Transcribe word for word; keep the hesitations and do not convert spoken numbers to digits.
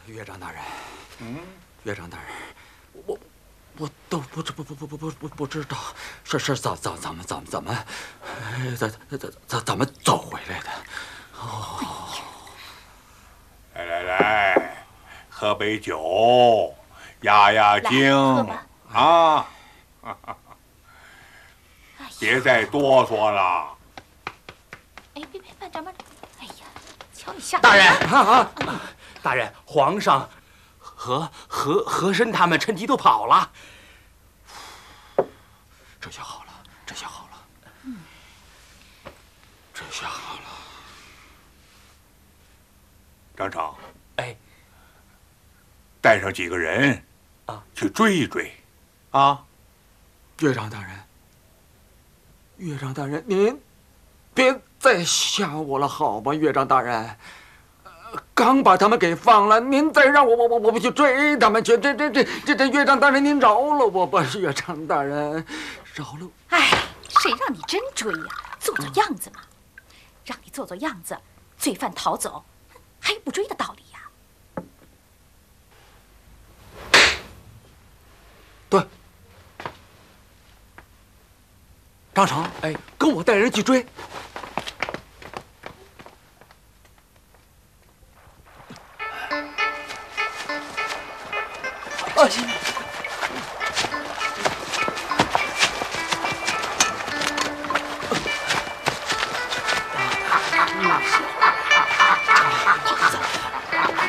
岳长大人， 嗯， 岳长大人，我我都不知不不不不不不不知道是是怎怎怎么怎么怎么，怎怎怎怎么走回来的？哦， 来来来，喝杯酒，压压惊啊！别再哆嗦了。 哎，别别，慢着慢着！哎呀，瞧你吓！ 大人啊啊！大人，皇上和和和珅他们趁机都跑了。 这下好了，这下好了，嗯，这下好了。 张成， 哎， 带上几个人啊， 去追一追，啊！ 岳长大人，岳长大人，您别再吓我了，好吗？岳长大人，刚把他们给放了，您再让我我我我不去追他们去，这这这这这岳长大人，您饶了我吧，岳长大人，饶了我。 哎，谁让你真追呀？做做样子嘛，让你做做样子，罪犯逃走，还有不追的道理呀？ 对，张成，哎，跟我带人去追。